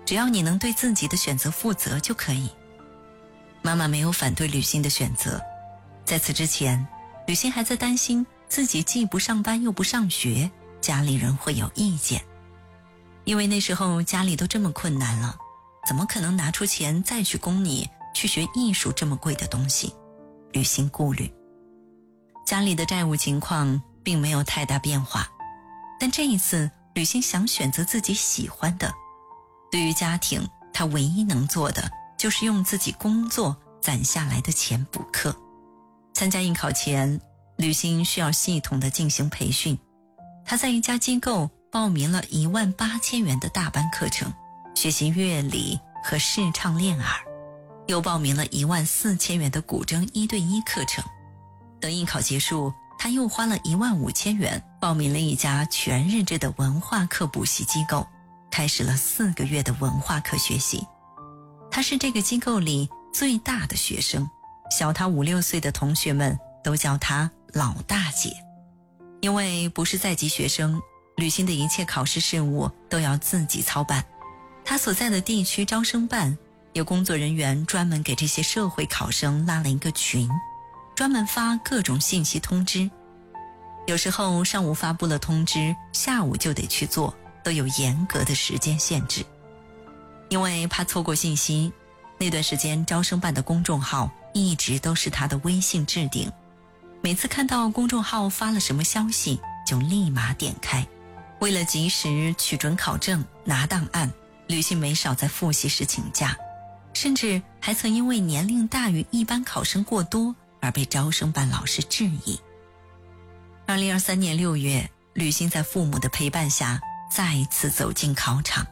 只要你能对自己的选择负责就可以。妈妈没有反对吕欣的选择，在此之前，吕欣还在担心自己既不上班又不上学，家里人会有意见。因为那时候家里都这么困难了，怎么可能拿出钱再去供你去学艺术这么贵的东西？吕欣顾虑。家里的债务情况并没有太大变化，但这一次吕欣想选择自己喜欢的。对于家庭，她唯一能做的就是用自己工作攒下来的钱补课。参加应考前，吕欣需要系统的进行培训。她在一家机构报名了18000元的大班课程，学习乐理和视唱练耳，又报名了14000元的古筝1对1课程。等应考结束，她又花了15000元报名了一家全日制的文化课补习机构，开始了4个月的文化课学习。她是这个机构里最大的学生，小她5、6岁的同学们都叫她老大姐。因为不是在籍学生，吕欣的一切考试事务都要自己操办。她所在的地区招生办有工作人员专门给这些社会考生拉了一个群，专门发各种信息通知。有时候上午发布了通知，下午就得去做，都有严格的时间限制。因为怕错过信息，那段时间招生办的公众号一直都是他的微信置顶，每次看到公众号发了什么消息就立马点开。为了及时取准考证拿档案，吕欣没少在复习时请假，甚至还曾因为年龄大于一般考生过多而被招生办老师质疑。2023年6月，吕欣在父母的陪伴下再一次走进考场。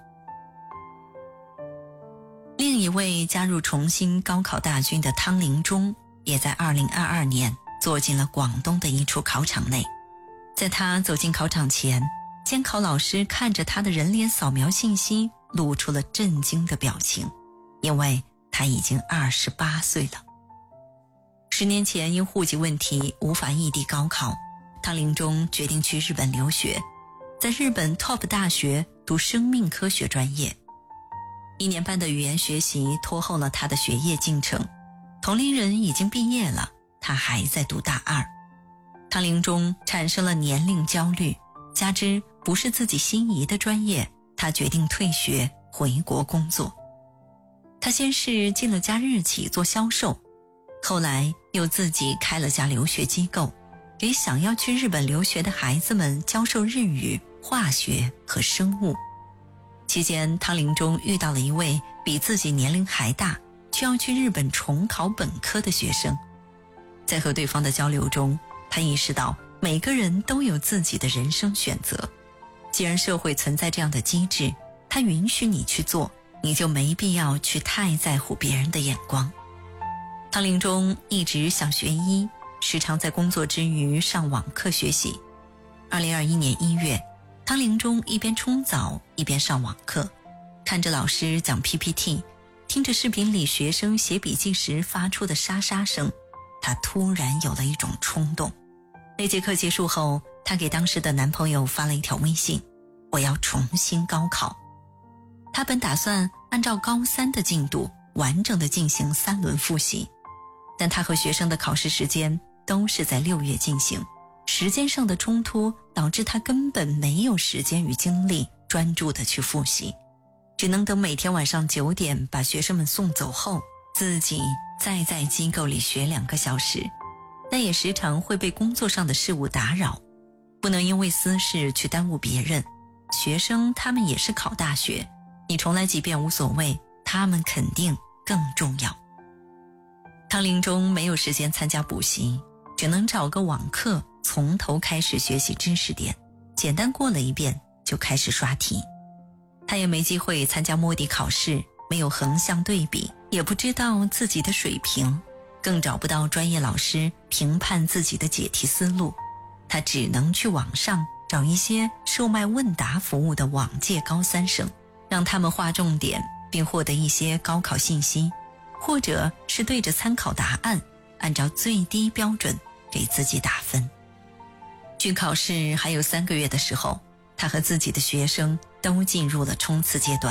另一位加入重新高考大军的汤林中，也在2022年坐进了广东的一处考场内。在他走进考场前，监考老师看着他的人脸扫描信息，露出了震惊的表情，因为他已经28岁了。10年前因户籍问题无法异地高考，汤林中决定去日本留学，在日本 TOP 大学读生命科学专业。1年半的语言学习拖后了他的学业进程，同龄人已经毕业了，他还在读大2。汤林中产生了年龄焦虑，加之不是自己心仪的专业，他决定退学回国工作。他先是进了家日企做销售，后来又自己开了家留学机构，给想要去日本留学的孩子们教授日语、化学和生物。期间，汤林中遇到了一位比自己年龄还大，却要去日本重考本科的学生。在和对方的交流中，他意识到每个人都有自己的人生选择。既然社会存在这样的机制，它允许你去做，你就没必要去太在乎别人的眼光。汤林中一直想学医，时常在工作之余上网课学习。2021年1月，汤林中一边冲澡一边上网课，看着老师讲 PPT， 听着视频里学生写笔记时发出的沙沙声，他突然有了一种冲动。那节课结束后，他给当时的男朋友发了一条微信：我要重新高考。他本打算按照高3的进度完整的进行3轮复习，但他和学生的考试时间都是在6月进行，时间上的冲突导致他根本没有时间与精力专注的去复习，只能等每天晚上9点把学生们送走后，自己再在机构里学2个小时。但也时常会被工作上的事物打扰，不能因为私事去耽误别人。学生他们也是考大学，你重来几遍无所谓，他们肯定更重要。汤林中没有时间参加补习，只能找个网课从头开始学习知识点，简单过了一遍就开始刷题。他也没机会参加摸底考试，没有横向对比，也不知道自己的水平，更找不到专业老师评判自己的解题思路。他只能去网上找一些售卖问答服务的往届高3生，让他们划重点并获得一些高考信息，或者是对着参考答案按照最低标准给自己打分。距考试还有3个月的时候，他和自己的学生都进入了冲刺阶段。